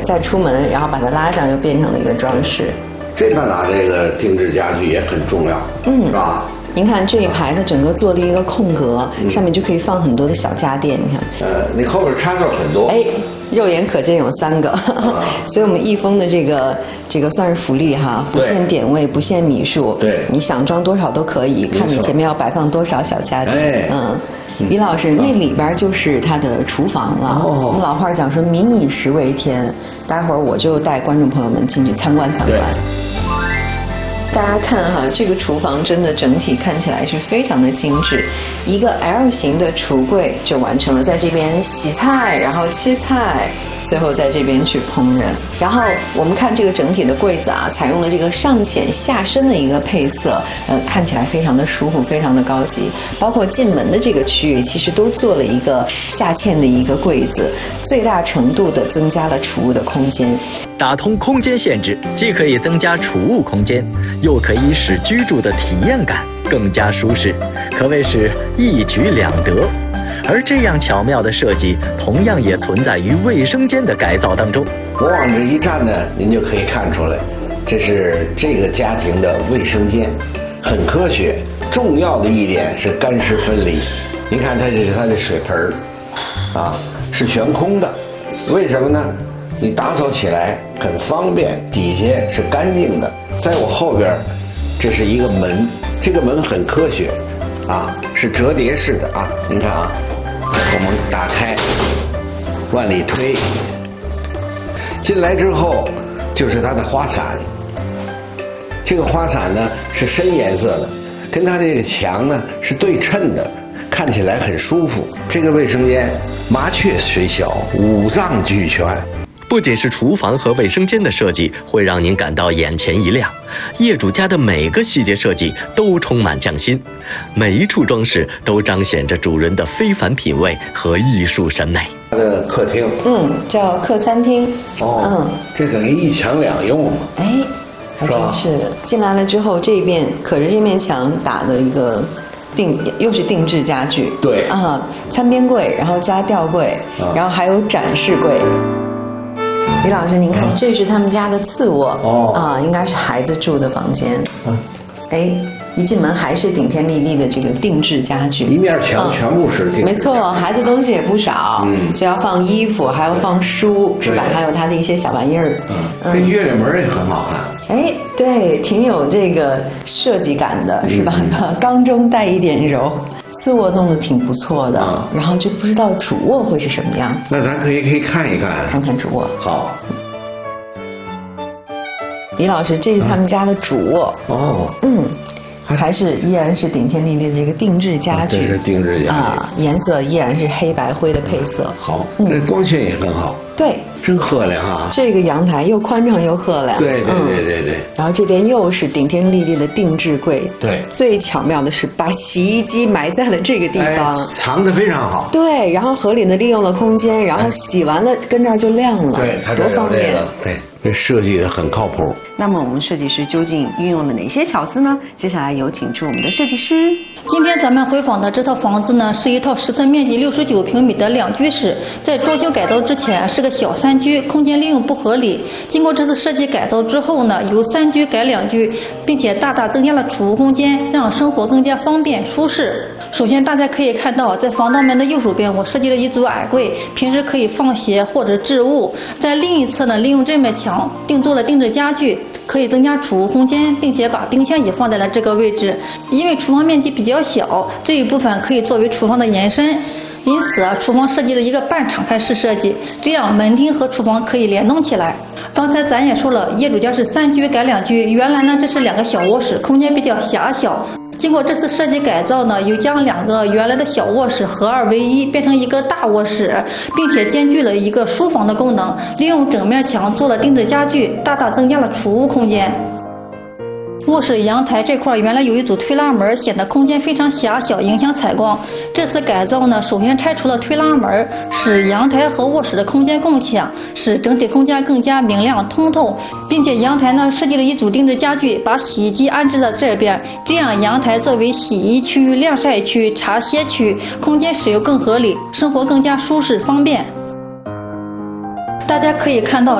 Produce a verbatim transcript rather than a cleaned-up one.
再出门，然后把它拉上，又变成了一个装饰。 这半拉这个定制家具也很重要，嗯，是吧？ 您看这一排它整个做了一个空格，嗯、上面就可以放很多的小家电。你看， 呃，你后边插座很多， 哎，肉眼可见有三个，啊、所以我们益丰的这个这个算是福利哈，不限点位，不限米数， 对， 你想装多少都可以，看你前面要摆放多少小家电， 哎、 嗯。李老师，那里边就是他的厨房了。哦、我们老话讲说“民以食为天”，待会儿我就带观众朋友们进去参观参观。大家看哈，这个厨房真的整体看起来是非常的精致，一个 L 型的橱柜就完成了，在这边洗菜，然后切菜，最后在这边去烹饪。然后我们看这个整体的柜子啊，采用了这个上浅下深的一个配色，呃，看起来非常的舒服，非常的高级。包括进门的这个区域，其实都做了一个下嵌的一个柜子，最大程度的增加了储物的空间。 打通空间限制，既可以增加储物空间，又可以使居住的体验感更加舒适，可谓是一举两得。而这样巧妙的设计，同样也存在于卫生间的改造当中。 我往这一站呢，您就可以看出来，这是这个家庭的卫生间，很科学。重要的一点是干湿分离。您看，它这是它的水盆啊，是悬空的。为什么呢？你打扫起来很方便，底下是干净的。在我后边，这是一个门，这个门很科学，啊，是折叠式的啊。您看啊，我们打开，往里推，进来之后就是它的花伞。这个花伞呢是深颜色的，跟它这个墙呢是对称的，看起来很舒服。这个卫生间麻雀虽小，五脏俱全。 不仅是厨房和卫生间的设计会让您感到眼前一亮，业主家的每个细节设计都充满匠心，每一处装饰都彰显着主人的非凡品味和艺术审美。 它的客厅， 嗯，叫客餐厅。 哦，嗯，这等于一墙两用嘛。 哎，还真是。进来了之后，这边可是这面墙打的一个定，又是定制家具。 对啊，餐边柜，然后加吊柜，啊、然后还有展示柜。李老师，您看，啊、这是他们家的次卧，哦，啊，应该是孩子住的房间。嗯，哎，一进门还是顶天立地的这个定制家具， 一面墙全部是定制、嗯。 没错，孩子东西也不少，嗯，就要放衣服，还要放书，是吧？还有他的一些小玩意儿。 嗯，这月亮门也很好看。 哎，对，挺有这个设计感的，是吧？嗯、刚中带一点柔。次卧弄得挺不错的，嗯、然后就不知道主卧会是什么样。 那咱可以可以看一看， 看看主卧。 好， 李老师，这是他们家的主卧。 哦， 嗯，还是依然是顶天立地的这个定制家具， 这是定制家具啊，颜色依然是黑白灰的配色。 好，这光线也很好。 对， 真赫亮啊！ 这个阳台又宽敞又赫亮。 对对对对对。 然后这边又是顶天立地的定制柜。 对。 最巧妙的是把洗衣机埋在了这个地方， 哎、藏得非常好。 对，然后合理的利用了空间，然后洗完了跟这儿就亮了。 对，它多方便。 对，这设计的很靠谱。 那么我们设计师究竟运用了哪些巧思呢？接下来有请出我们的设计师。 今天咱们回访的这套房子呢，是一套实测面积六十九平米的两居室，在装修改造之前是个小三居，空间利用不合理。经过这次设计改造之后呢，由三居改两居，并且大大增加了储物空间，让生活更加方便舒适。首先大家可以看到，在防盗门的右手边，我设计了一组矮柜，平时可以放鞋或者置物。在另一侧呢，利用这面墙定做了定制家具，可以增加储物空间，并且把冰箱也放在了这个位置。因为厨房面积比较小，这一部分可以作为厨房的延伸，因此啊，厨房设计了一个半敞开式设计，这样门厅和厨房可以联动起来。刚才咱也说了，业主家是三居改两居，原来呢这是两个小卧室，空间比较狭小。经过这次设计改造呢，又将两个原来的小卧室合二为一，变成一个大卧室，并且兼具了一个书房的功能，利用整面墙做了定制家具，大大增加了储物空间。卧室阳台这块原来有一组推拉门，显得空间非常狭小，影响采光。这次改造呢，首先拆除了推拉门，使阳台和卧室的空间共享，使整体空间更加明亮通透。并且阳台呢设计了一组定制家具，把洗衣机安置在这边，这样阳台作为洗衣区、晾晒区、茶歇区，空间使用更合理，生活更加舒适方便。大家可以看到，